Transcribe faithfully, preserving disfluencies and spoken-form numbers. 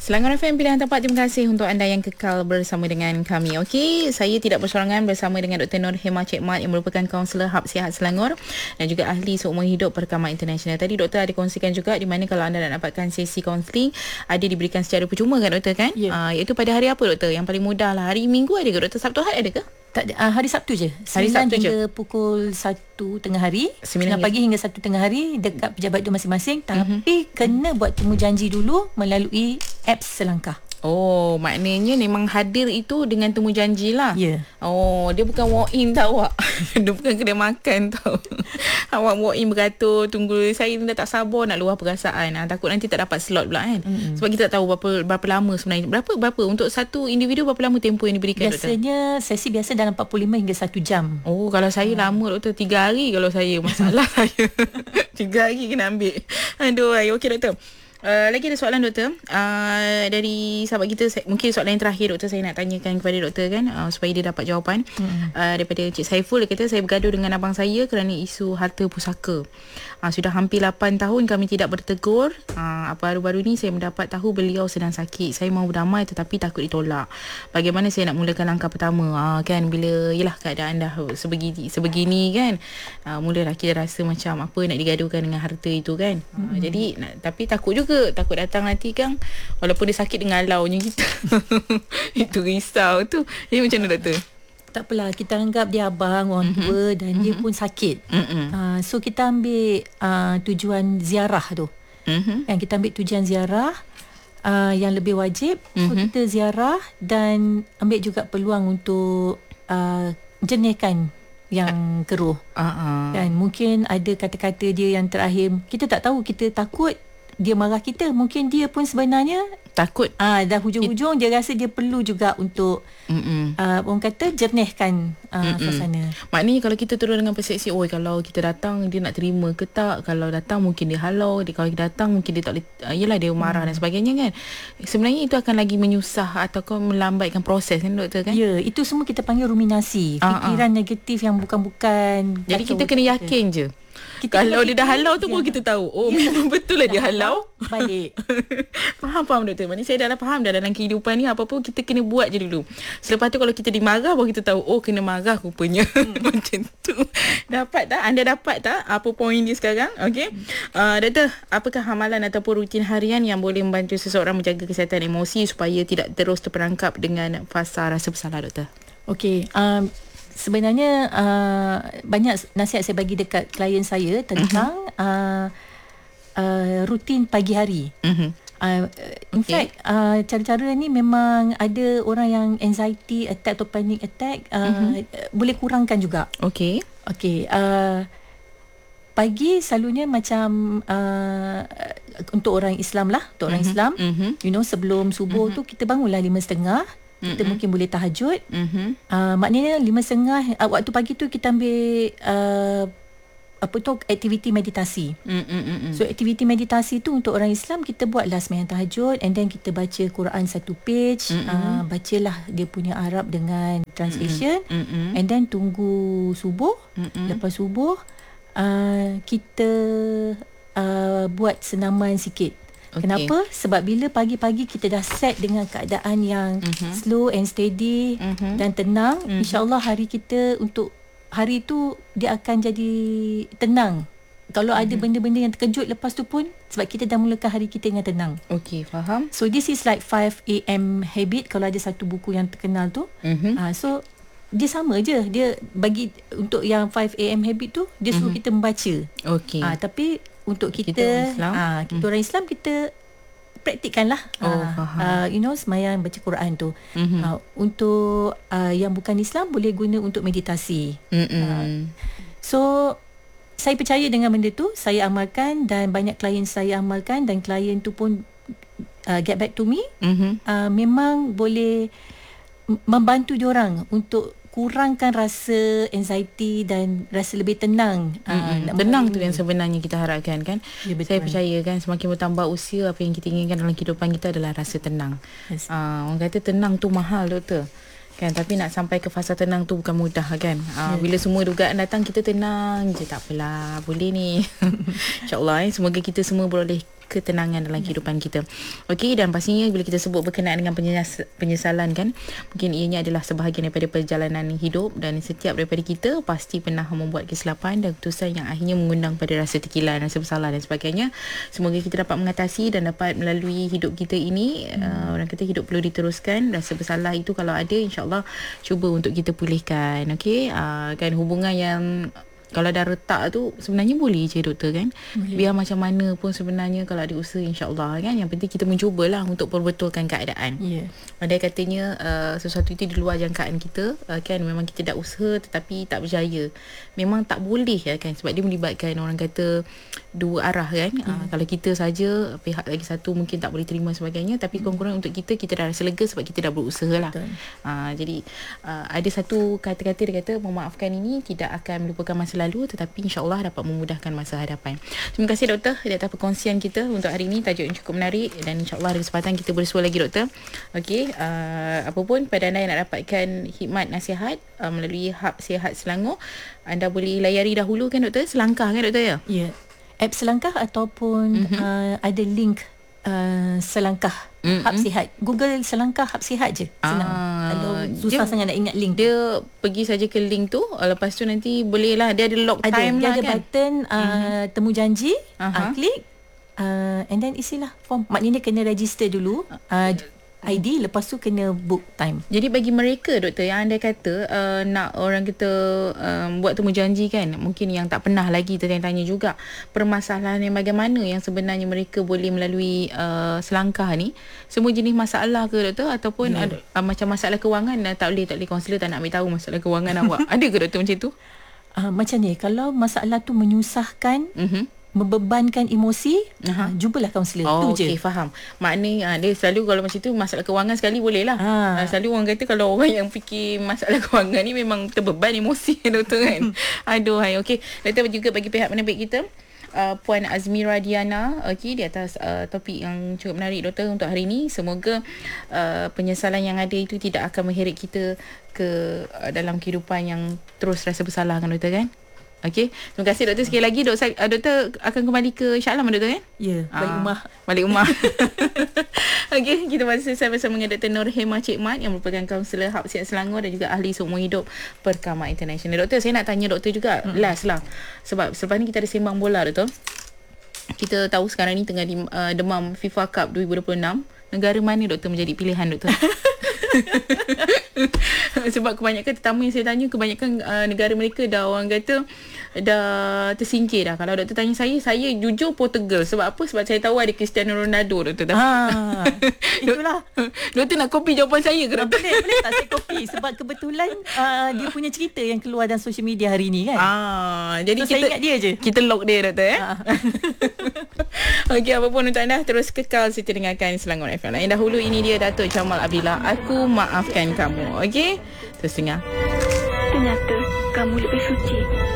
Selangor F M pilihan tempat. Terima kasih untuk anda yang kekal bersama dengan kami. Okey, saya tidak bersorangan bersama dengan Doktor Nur Hema Cik Mat yang merupakan kaunselor Hub Sihat Selangor dan juga ahli seumur hidup perkaman internasional. Tadi doktor ada kongsikan juga di mana kalau anda nak dapatkan sesi kaunseling ada diberikan secara percuma kan doktor kan? Ya. Uh, iaitu pada hari apa doktor? Yang paling mudah lah. Hari Minggu ada ke doktor? Sabtu Ahad ada ke? Tak ada, uh, hari Sabtu je. Hari sembilan Sabtu hingga je. pukul satu tengah hari. Sembilan sembilan pagi hingga satu tengah hari dekat pejabat itu masing-masing. Tapi Mhm. kena buat temu janji dulu melalui apps Selangkah. Oh, maknanya memang hadir itu dengan temu janji lah. Ya. Oh, dia bukan walk in tau awak. Dia bukan kedai makan tau. Awak walk in beratur, tunggu. Saya ni dah tak sabar nak luah perasaan. Ha, takut nanti tak dapat slot pula kan. Mm-hmm. Sebab kita tak tahu berapa berapa lama sebenarnya. Berapa berapa untuk satu individu berapa lama tempoh yang diberikan doktor? Biasanya sesi biasa dalam empat puluh lima hingga satu jam. Oh, kalau saya hmm. lama doktor, tiga hari kalau saya. Masalah saya. Tiga hari kena ambil. Aduh, ay, okey doktor. Uh, lagi ada soalan doktor uh, dari sahabat kita. Saya, mungkin soalan yang terakhir doktor saya nak tanyakan kepada doktor kan, uh, supaya dia dapat jawapan. hmm. uh, daripada Encik Saiful. Dia kata, saya bergaduh dengan abang saya kerana isu harta pusaka. uh, Sudah hampir lapan tahun kami tidak bertegur. uh, Baru-baru ni saya mendapat tahu beliau sedang sakit. Saya mahu berdamai tetapi takut ditolak. Bagaimana saya nak mulakan langkah pertama? uh, Kan bila yelah keadaan dah sebegini, sebegini kan, uh, mulalah kita rasa macam apa nak digaduhkan dengan harta itu kan. uh, hmm. Jadi nak, tapi takut juga ke, takut datang nanti kan walaupun dia sakit dengan launya kita. Itu risau tu. Jadi macam mana doktor? Tak apalah, kita anggap dia abang, orang mm-hmm. tua dan mm-hmm. dia pun sakit. Mm-hmm. Uh, so kita ambil uh, tujuan ziarah tu. Mm-hmm. Yang kita ambil tujuan ziarah uh, yang lebih wajib. Mm-hmm. So kita ziarah dan ambil juga peluang untuk uh, jernihkan yang keruh. Uh-uh. Dan mungkin ada kata-kata dia yang terakhir, kita tak tahu, kita takut dia marah kita. Mungkin dia pun sebenarnya takut. Ah, dah hujung-hujung It, dia rasa dia perlu juga untuk uh, orang kata jernihkan uh, suasana. Maknanya kalau kita terus dengan persepsi, oh kalau kita datang dia nak terima ke tak, kalau datang mungkin dia halau, dia, kalau kita datang mungkin dia tak boleh, uh, yelah dia marah hmm. dan sebagainya kan. Sebenarnya itu akan lagi menyusah ataupun melambatkan proses kan doktor kan. Ya, itu semua kita panggil ruminasi, fikiran uh-uh. negatif yang bukan-bukan. Jadi kita kena yakin je. Kita kalau dia dah halau tu pun kita tahu, oh ya, memang betul lah dia halau. Baik. Faham-faham doktor. Maknanya saya dah lah faham dah dalam kehidupan ni apa pun kita kena buat je dulu. Selepas tu kalau kita dimarah baru kita tahu, oh kena marah rupanya. Hmm. Macam tu. Dapat tak? Anda dapat tak apa poin dia sekarang? Okey. Uh, doktor, apakah amalan ataupun rutin harian yang boleh membantu seseorang menjaga kesihatan emosi supaya tidak terus terperangkap dengan fasa rasa bersalah doktor? Okey. Um, Sebenarnya uh, banyak nasihat saya bagi dekat klien saya tentang uh-huh. uh, uh, rutin pagi hari. Uh-huh. Uh, in okay. fact, uh, cara-cara ni memang ada orang yang anxiety attack atau panic attack uh, uh-huh. boleh kurangkan juga. Okey. Okey. Uh, pagi selalunya macam uh, untuk orang Islam lah, untuk uh-huh. orang Islam, uh-huh. you know, sebelum subuh uh-huh. tu kita bangunlah lima setengah. Kita mm-hmm. mungkin boleh tahajud. Mm-hmm. Uh, maknanya lima setengah uh, waktu pagi tu kita ambil uh, apa tu aktiviti meditasi. Mm-hmm. So aktiviti meditasi tu untuk orang Islam kita buatlah sembahyang tahajud and then kita baca Quran satu page. Mm-hmm. Uh, bacalah dia punya Arab dengan translation. Mm-hmm. And then tunggu subuh. Mm-hmm. Lepas subuh uh, kita uh, buat senaman sikit. Okay. Kenapa? Sebab bila pagi-pagi kita dah set dengan keadaan yang uh-huh. slow and steady uh-huh. dan tenang, uh-huh. insya-Allah hari kita untuk hari tu dia akan jadi tenang. Kalau uh-huh. ada benda-benda yang terkejut lepas tu pun sebab kita dah mulakan hari kita dengan tenang. Okey, faham. So this is like five a.m. habit kalau ada satu buku yang terkenal tu. Uh-huh. Uh, so dia sama je. Dia bagi untuk yang five a.m. habit tu dia suruh uh-huh. kita membaca. Okey. Uh, tapi untuk kita, kita orang Islam, aa, kita hmm. orang Islam kita praktikkanlah. Oh, uh, you know, semayang baca Quran tu. Mm-hmm. Uh, untuk uh, yang bukan Islam boleh guna untuk meditasi. Uh, so saya percaya dengan benda tu, saya amalkan dan banyak klien saya amalkan dan klien tu pun uh, get back to me. Mm-hmm. Uh, memang boleh membantu diorang untuk kurangkan rasa anxiety dan rasa lebih tenang. Mm-hmm. Uh, tenang tu yang sebenarnya kita harapkan kan. Ya, saya percaya kan semakin bertambah usia, apa yang kita inginkan dalam kehidupan kita adalah rasa tenang. Yes. Uh, orang kata tenang tu mahal doktor. Kan, tapi nak sampai ke fasa tenang tu bukan mudah kan. Uh, yeah. Bila semua dugaan datang kita tenang je, tak apalah, boleh ni. InsyaAllah eh, semoga kita semua boleh ketenangan dalam kehidupan kita. Okey, dan pastinya bila kita sebut berkenaan dengan penyes- penyesalan kan, mungkin ianya adalah sebahagian daripada perjalanan hidup, dan setiap daripada kita pasti pernah membuat kesilapan dan keputusan yang akhirnya mengundang pada rasa terkilan, rasa bersalah dan sebagainya. Semoga kita dapat mengatasi dan dapat melalui hidup kita ini. hmm. uh, orang kata hidup perlu diteruskan. Rasa bersalah itu kalau ada, insyaAllah cuba untuk kita pulihkan. Okey, uh, kan hubungan yang kalau dah retak tu sebenarnya boleh je doktor kan. Boleh. Biar macam mana pun sebenarnya kalau ada usaha, insyaAllah kan. Yang penting kita mencubalah untuk perbetulkan keadaan. Ya. Yeah. Andai katanya uh, sesuatu itu di luar jangkaan kita, uh, kan memang kita dah usaha tetapi tak berjaya. Memang tak boleh ya kan, sebab dia melibatkan orang kata dua arah kan. Yeah. Uh, kalau kita saja, pihak lagi satu mungkin tak boleh terima sebagainya, tapi kurang-kurang untuk kita, kita dah rasa lega sebab kita dah berusaha lah. Uh, jadi uh, ada satu kata-kata dia kata, memaafkan ini tidak akan melupakan masa lalu, tetapi insyaAllah dapat memudahkan masa hadapan. Terima kasih doktor di atas perkongsian kita untuk hari ini. Tajuk yang cukup menarik dan insyaAllah ada kesempatan kita bersua lagi doktor. Okey, uh, apa pun pada anda yang nak dapatkan khidmat nasihat uh, melalui Hub Sihat Selangor, anda boleh layari dahulu kan doktor, Selangkah kan doktor ya? Ya, yeah. App Selangkah ataupun mm-hmm. uh, ada link uh, Selangkah mm-hmm. Hub Sihat. Google Selangkah Hub Sihat je, senang. Ah. Kalau susah dia, sangat nak ingat link dia tu, pergi saja ke link tu, lepas tu nanti boleh lah, dia ada lock ada, time dia lah ada kan, button uh, mm-hmm. temu janji, uh-huh. uh, klik uh, and then isilah form. Maknanya kena register dulu uh, I D, lepas tu kena book time. Jadi bagi mereka doktor yang anda kata uh, nak orang kita um, buat temu janji kan, mungkin yang tak pernah lagi tertanya-tanya juga permasalahan yang bagaimana yang sebenarnya mereka boleh melalui uh, Selangkah ni, semua jenis masalah ke doktor, ataupun yeah. ada, uh, macam masalah kewangan uh, tak boleh tak boleh kaunselor tak nak ambil tahu masalah kewangan awak. Ada ke doktor macam tu? Uh, macam ni, kalau masalah tu menyusahkan, mm-hmm. membebankan emosi, uh, jumpalah kaunselor. Oh, tu okay, je. Faham. Maknanya uh, dia selalu kalau macam tu masalah kewangan sekali boleh lah. Ha. Uh, selalu orang kata kalau orang yang fikir masalah kewangan ni memang terbeban emosi doktor kan. Aduh, hai. Okey. Doktor juga bagi pihak penerbit kita, uh, Puan Azmira Diana, okey, di atas uh, topik yang cukup menarik doktor untuk hari ini. Semoga uh, penyesalan yang ada itu tidak akan mengheret kita ke uh, dalam kehidupan yang terus rasa bersalah kan doktor kan. Okey, terima kasih doktor sekali lagi. Doktor, uh, doktor akan kembali ke Shah Alam doktor kan? Ya, balik uh, rumah. Balik rumah. Okey, kita masih selesai bersama dengan Doktor Nur Hema Cik Mat yang merupakan kaunselor Hub Sihat Selangor dan juga ahli seumur hidup Perkama International. Doktor, saya nak tanya doktor juga hmm. last lah. Sebab selepas ni kita ada sembang bola doktor. Kita tahu sekarang ni tengah di, uh, demam FIFA Cup dua ribu dua puluh enam. Negara mana doktor menjadi pilihan doktor? Sebab kebanyakan tetamu yang saya tanya, kebanyakan uh, negara mereka dah orang kata dah tersingkir dah. Kalau doktor tanya saya, saya jujur Portugal. Sebab apa? Sebab saya tahu ada Cristiano Ronaldo doktor. Ha, itulah. Doktor nak copy jawapan saya ke doktor? Boleh, boleh tak saya copy? Sebab kebetulan uh, dia punya cerita yang keluar dalam social media hari ni kan. Ah, jadi so, kita saya ingat dia je. Kita lock dia doktor eh. Ha. Okey, apa pun untuk anda terus kekal setia dengarkan Selangor F M. Yang dahulu ini dia Datuk Jamal Abdillah. Aku maafkan kamu. Okey? Terus dengar. Ternyata kamu lebih suci